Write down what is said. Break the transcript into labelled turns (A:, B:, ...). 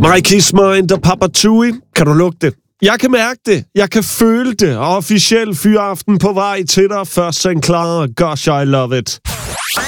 A: My Kiss Mind og Papa Tui. Kan du lugte det? Jeg kan mærke det. Jeg kan føle det. Og officiel fyraften på vej til dig. Først St. Clara. Gosh, I love it.